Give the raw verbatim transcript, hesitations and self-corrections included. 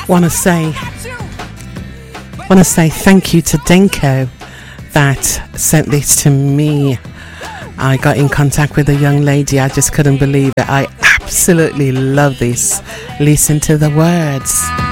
want to say want to say thank you to Denko that sent this to me. I got in contact with a young lady. I just couldn't believe it. I absolutely love this. Listen to the words.